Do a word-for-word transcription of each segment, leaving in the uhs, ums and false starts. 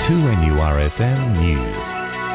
two N U R F M News.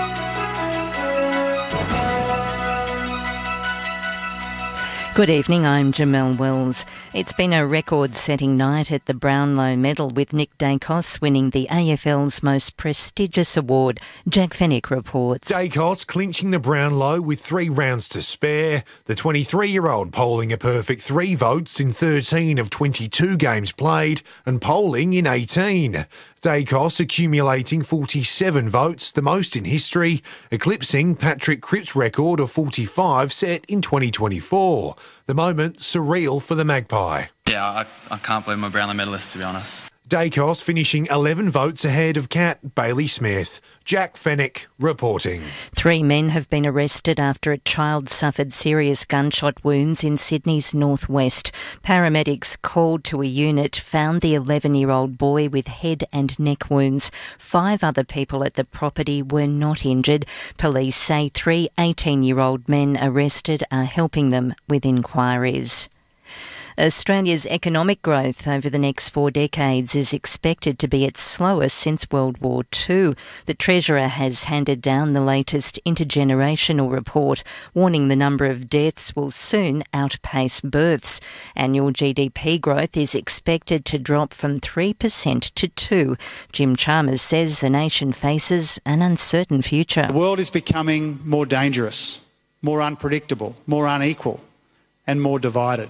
Good evening, I'm Jamelle Wells. It's been a record-setting night at the Brownlow Medal with Nick Daicos winning the A F L's most prestigious award. Jack Fennick reports. Daicos clinching the Brownlow with three rounds to spare. The twenty-three-year-old polling a perfect three votes in thirteen of twenty-two games played and polling in eighteen. Daicos accumulating forty-seven votes, the most in history, eclipsing Patrick Cripps' record of forty-five set in twenty twenty-four. The moment surreal for the Magpie. Yeah, I, I can't believe my Brownlow medalist, to be honest. Daicos finishing eleven votes ahead of Cat Bailey Smith. Jack Fennick reporting. Three men have been arrested after a child suffered serious gunshot wounds in Sydney's northwest. Paramedics called to a unit found the eleven-year-old boy with head and neck wounds. Five other people at the property were not injured. Police say three eighteen-year-old men arrested are helping them with inquiries. Australia's economic growth over the next four decades is expected to be its slowest since World War Two. The Treasurer has handed down the latest intergenerational report, warning the number of deaths will soon outpace births. Annual G D P growth is expected to drop from three percent to two percent. Jim Chalmers says the nation faces an uncertain future. The world is becoming more dangerous, more unpredictable, more unequal, and more divided.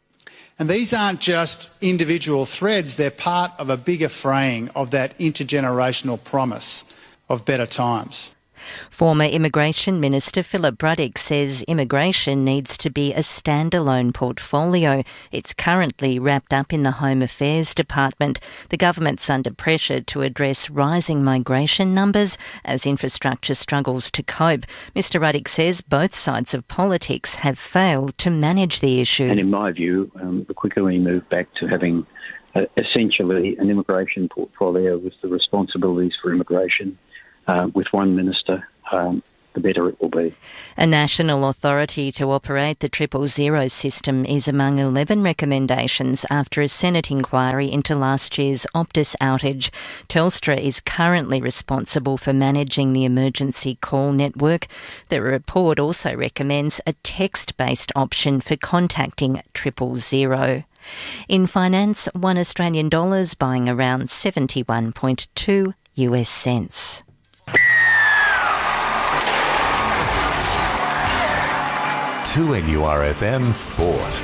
And these aren't just individual threads, they're part of a bigger fraying of that intergenerational promise of better times. Former Immigration Minister Philip Ruddock says immigration needs to be a standalone portfolio. It's currently wrapped up in the Home Affairs Department. The government's under pressure to address rising migration numbers as infrastructure struggles to cope. Mister Ruddock says both sides of politics have failed to manage the issue. And in my view, um, the quicker we move back to having uh, essentially an immigration portfolio with the responsibilities for immigration Uh, with one minister, um, the better it will be. A national authority to operate the triple zero system is among eleven recommendations after a Senate inquiry into last year's Optus outage. Telstra is currently responsible for managing the emergency call network. The report also recommends a text-based option for contacting triple zero. In finance, one Australian dollar is buying around seventy-one point two U S cents. two N U R F M Sport.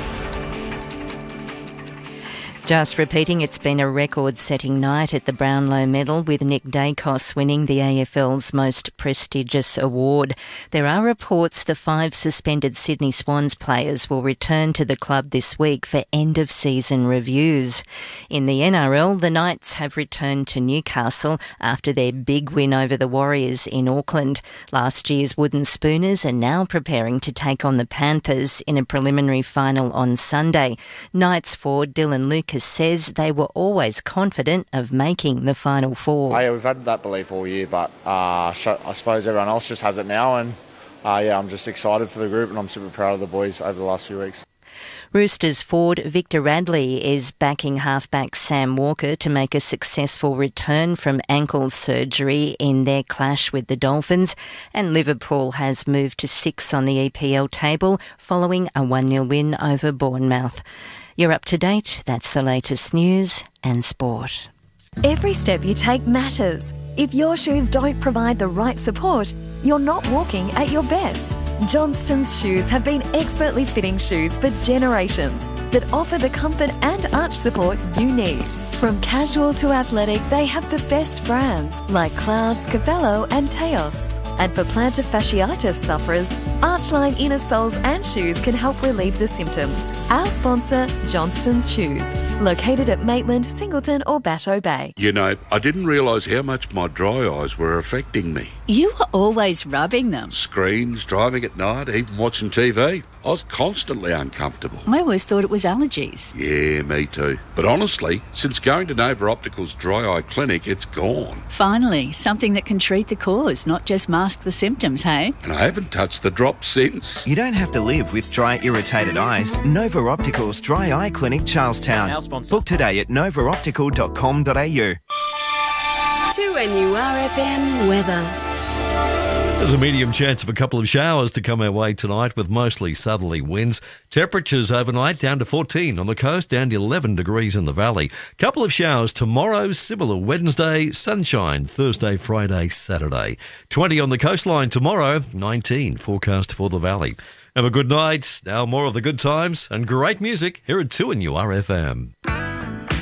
Just repeating, it's been a record-setting night at the Brownlow Medal with Nick Daicos winning the A F L's most prestigious award. There are reports the five suspended Sydney Swans players will return to the club this week for end-of-season reviews. In the N R L, the Knights have returned to Newcastle after their big win over the Warriors in Auckland. Last year's Wooden Spooners are now preparing to take on the Panthers in a preliminary final on Sunday. Knights forward Dylan Lucas says they were always confident of making the Final Four. Oh, yeah, we've had that belief all year, but uh, I suppose everyone else just has it now, and uh, yeah, I'm just excited for the group and I'm super proud of the boys over the last few weeks. Roosters forward Victor Radley is backing halfback Sam Walker to make a successful return from ankle surgery in their clash with the Dolphins, and Liverpool has moved to sixth on the E P L table following a one nil win over Bournemouth. You're up to date. That's the latest news and sport. Every step you take matters. If your shoes don't provide the right support, you're not walking at your best. Johnston's Shoes have been expertly fitting shoes for generations that offer the comfort and arch support you need. From casual to athletic, they have the best brands like Clouds, Cabello and Teos. And for plantar fasciitis sufferers, Archline inner soles and shoes can help relieve the symptoms. Our sponsor, Johnston's Shoes, located at Maitland, Singleton or Batteau Bay. You know, I didn't realise how much my dry eyes were affecting me. You were always rubbing them. Screens, driving at night, even watching T V. I was constantly uncomfortable. I always thought it was allergies. Yeah, me too. But honestly, since going to Nova Optical's dry eye clinic, it's gone. Finally, something that can treat the cause, not just mask the symptoms, hey? And I haven't touched the drops since. You don't have to live with dry, irritated eyes. Nova Optical's Dry Eye Clinic, Charlestown. Book today at nova optical dot com dot a u. two N U R F M weather. There's a medium chance of a couple of showers to come our way tonight with mostly southerly winds. Temperatures overnight down to fourteen on the coast, down to eleven degrees in the valley. Couple of showers tomorrow, similar Wednesday, sunshine Thursday, Friday, Saturday. twenty on the coastline tomorrow, nineteen forecast for the valley. Have a good night. Now more of the good times and great music here at two N U R F M.